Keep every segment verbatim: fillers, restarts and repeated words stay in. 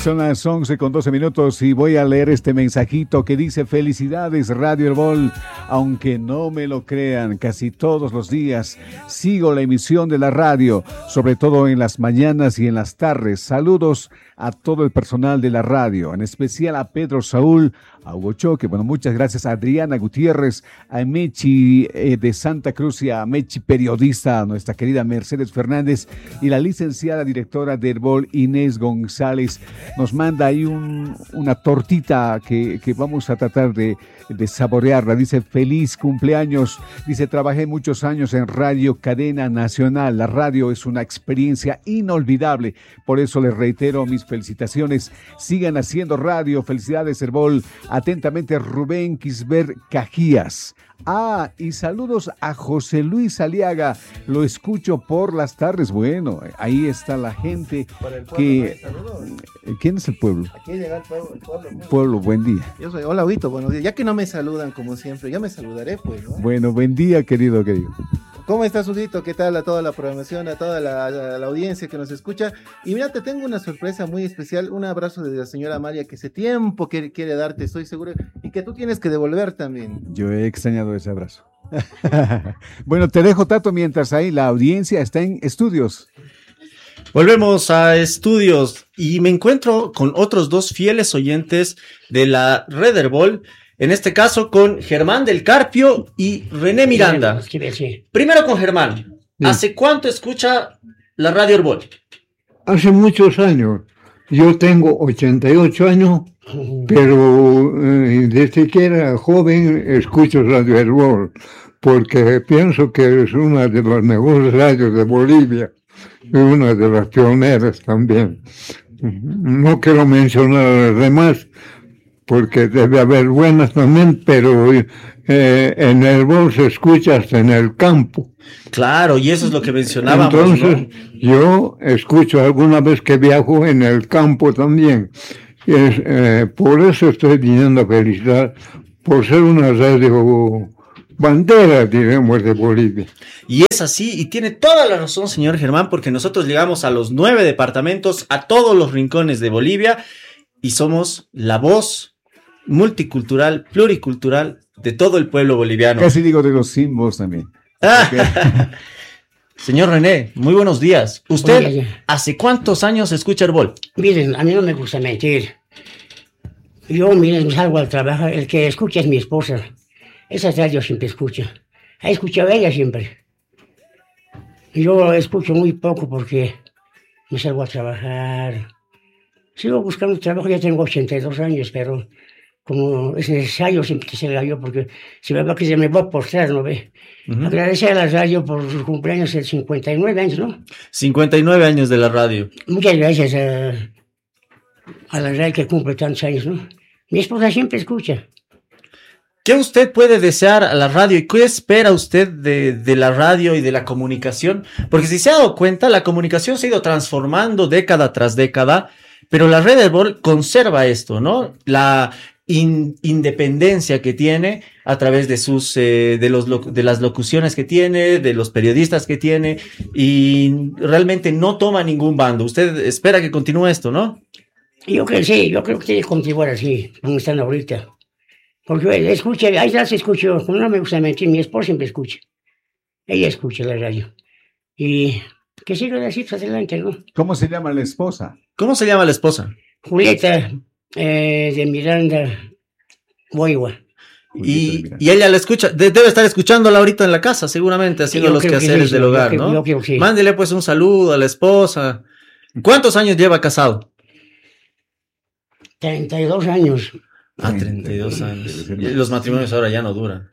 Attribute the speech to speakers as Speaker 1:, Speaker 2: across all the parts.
Speaker 1: Son las once con doce minutos y voy a leer este mensajito que dice: felicidades Radio Herbol, aunque no me lo crean, casi todos los días sigo la emisión de la radio, sobre todo en las mañanas y en las tardes. Saludos a todo el personal de la radio, en especial a Pedro Saúl, a Hugo Choque, bueno, muchas gracias a Adriana Gutiérrez, a Mechi eh, de Santa Cruz y a Mechi periodista, a nuestra querida Mercedes Fernández y la licenciada directora de Herbol, Inés González. Nos manda ahí un, una tortita que, que vamos a tratar de, de saborearla. Dice: feliz cumpleaños. Dice: trabajé muchos años en Radio Cadena Nacional. La radio es una experiencia inolvidable. Por eso les reitero mis felicitaciones. Sigan haciendo radio. Felicidades, Herbol. Atentamente, Rubén Quisber Cajías. Ah, y saludos a José Luis Aliaga, lo escucho por las tardes. Bueno, ahí está la gente que... ¿Quién es el pueblo?
Speaker 2: Aquí llega el pueblo, el pueblo.
Speaker 1: Pueblo, buen día.
Speaker 2: Yo soy, hola, Huito, buenos días. Ya que no me saludan como siempre, ya me saludaré, pues, ¿no?
Speaker 1: Bueno, buen día, querido, querido.
Speaker 2: ¿Cómo estás, Huito? ¿Qué tal a toda la programación, a toda la, la, la audiencia que nos escucha? Y mira, te tengo una sorpresa muy especial, un abrazo de la señora Amalia, que ese tiempo que quiere darte, estoy seguro, y que tú tienes que devolver también.
Speaker 1: Yo he extrañado ese abrazo. Bueno, te dejo, Tato, mientras ahí la audiencia está en estudios.
Speaker 3: Volvemos a estudios y me encuentro con otros dos fieles oyentes de la Red Herbol. En este caso con Germán del Carpio y René Miranda. Primero con Germán. ¿Hace cuánto escucha la Radio Herbol?
Speaker 4: Hace muchos años. Yo tengo ochenta y ocho años, pero eh, desde que era joven escucho Radio Herbol, porque pienso que es una de las mejores radios de Bolivia y una de las pioneras también. No quiero mencionar a las demás, porque debe haber buenas también, pero eh, en Herbol se escucha hasta en el campo.
Speaker 3: Claro, y eso es lo que mencionábamos.
Speaker 4: Entonces, ¿no? Yo escucho alguna vez que viajo en el campo también. Y es, eh, por eso estoy viniendo a felicitar, por ser una radio bandera, diremos, de Bolivia.
Speaker 3: Y es así, y tiene toda la razón, señor Germán, porque nosotros llegamos a los nueve departamentos, a todos los rincones de Bolivia, y somos la voz multicultural, pluricultural de todo el pueblo boliviano.
Speaker 1: Casi digo de los símbolos también.
Speaker 3: Okay. Señor René, muy buenos días. ¿Usted día, hace cuántos años escucha Herbol?
Speaker 5: Miren, a mí no me gusta mentir. Yo, miren, salgo al trabajo, el que escucha es mi esposa. Esa radio siempre escucha. Ha escuchado ella siempre. Yo escucho muy poco porque me salgo a trabajar. Sigo buscando trabajo, ya tengo ochenta y dos años, pero como es necesario siempre que salga yo, porque si me va que se me va a postrar, ¿no ve? Uh-huh. Agradecer a la radio por su cumpleaños de cincuenta y nueve años, ¿no?
Speaker 3: cincuenta y nueve años de la radio.
Speaker 5: Muchas gracias a, a la radio que cumple tantos años, ¿no? Mi esposa siempre escucha.
Speaker 3: ¿Qué usted puede desear a la radio y qué espera usted de, de la radio y de la comunicación? Porque si se ha dado cuenta, la comunicación se ha ido transformando década tras década, pero la Red Herbol conserva esto, ¿no? La in, independencia que tiene a través de sus eh, de los de las locuciones que tiene, de los periodistas que tiene, y realmente no toma ningún bando. Usted espera que continúe esto, ¿no?
Speaker 5: Yo creo que sí, yo creo que tiene que continuar así, como están ahorita. Porque escucha, ahí ya se escucha, como no me gusta mentir, mi esposa siempre escucha. Ella escucha la radio. Y que siga así adelante, ¿no?
Speaker 1: ¿Cómo se llama la esposa?
Speaker 3: ¿Cómo se llama la esposa?
Speaker 5: Julieta eh, de Miranda Boigua.
Speaker 3: Y, y ella la escucha, de, debe estar escuchándola ahorita en la casa, seguramente, haciendo yo los quehaceres sí, del hogar, creo, ¿no? Yo creo que sí. Mándele pues un saludo a la esposa. ¿Cuántos años lleva casado?
Speaker 5: treinta y dos años.
Speaker 3: Ah, treinta y dos años. Y los matrimonios ahora ya no duran.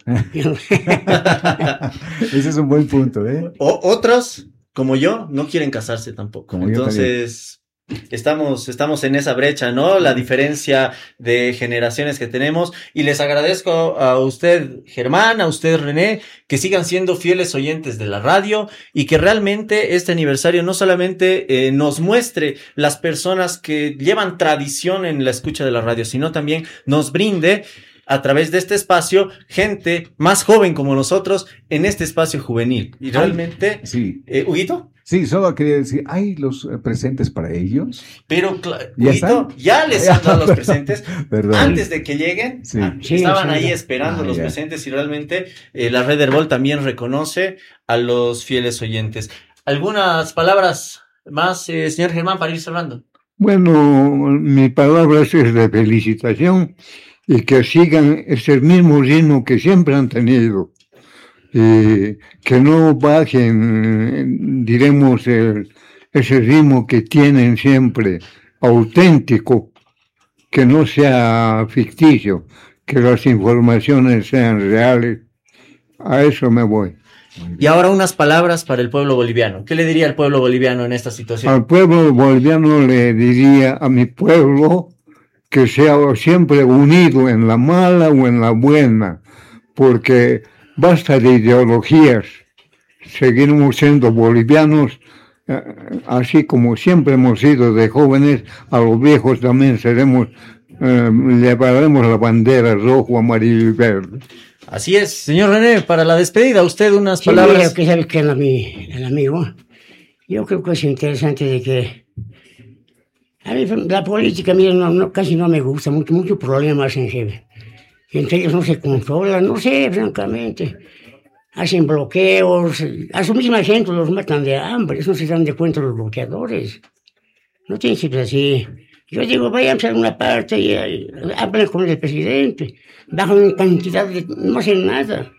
Speaker 1: Ese es un buen punto, ¿eh?
Speaker 3: O, otros, como yo, no quieren casarse tampoco. Como Entonces, estamos, estamos en esa brecha, ¿no? La diferencia de generaciones que tenemos. Y les agradezco a usted, Germán, a usted, René, que sigan siendo fieles oyentes de la radio y que realmente este aniversario no solamente eh, nos muestre las personas que llevan tradición en la escucha de la radio, sino también nos brinde a través de este espacio gente más joven como nosotros en este espacio juvenil. Y realmente,
Speaker 1: Sí.
Speaker 3: eh, Huguito,
Speaker 1: Sí, solo quería decir, ¿hay los eh, presentes para ellos?
Speaker 3: pero cla-
Speaker 1: ¿Ya
Speaker 3: Huguito,
Speaker 1: están?
Speaker 3: ya les han dado los presentes.
Speaker 1: Perdón.
Speaker 3: Antes de que lleguen,
Speaker 1: Sí.
Speaker 3: ah,
Speaker 5: Sí,
Speaker 3: estaban
Speaker 5: sí,
Speaker 3: ahí
Speaker 5: ya.
Speaker 3: esperando
Speaker 1: Ah,
Speaker 3: los
Speaker 1: ya.
Speaker 3: presentes y realmente eh, la Red Herbol también reconoce a los fieles oyentes. ¿Algunas palabras más, eh, señor Germán, para ir cerrando?
Speaker 4: Bueno, mi palabra es de felicitación y que sigan ese mismo ritmo que siempre han tenido. Y que no bajen, diremos, el- ese ritmo que tienen siempre, auténtico, que no sea ficticio, que las informaciones sean reales. A eso me voy.
Speaker 3: Y ahora unas palabras para el pueblo boliviano. ¿Qué le diría al pueblo boliviano en esta situación?
Speaker 4: Al pueblo boliviano le diría a mi pueblo que sea siempre unido en la mala o en la buena, porque basta de ideologías. Seguimos siendo bolivianos, eh, así como siempre hemos sido de jóvenes, a los viejos también seremos, eh, llevaremos la bandera rojo, amarillo y verde.
Speaker 3: Así es, señor René, para la despedida, usted unas
Speaker 5: Sí, mira,
Speaker 3: palabras.
Speaker 5: que sabe que el, ami- el amigo, yo creo que es interesante de que a mí la política, mira, no, no, casi no me gusta, mucho, mucho problemas en jefe. Y entre ellos no se controlan, no sé, francamente. Hacen bloqueos, a su misma gente los matan de hambre, eso no se dan de cuenta los bloqueadores. No tiene que ser así. Yo digo, vayan a una parte y, y hablen con el presidente, bajan una cantidad de, no hacen nada.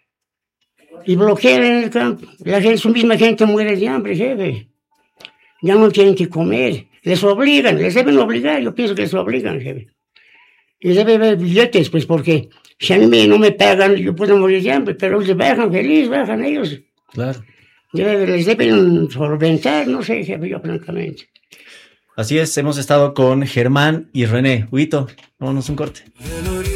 Speaker 5: Y bloquean en el campo. La gente, su misma gente muere de hambre, jefe. Ya no tienen que comer. Les obligan, les deben obligar, yo pienso que les obligan, jefe. Y debe haber billetes, pues, porque si a mí no me pagan, yo puedo morir de hambre, pero ellos bajan feliz, bajan ellos.
Speaker 3: Claro.
Speaker 5: Debe, les deben solventar, no sé, jefe, yo francamente.
Speaker 3: Así es, hemos estado con Germán y René. Huguito, vámonos un corte.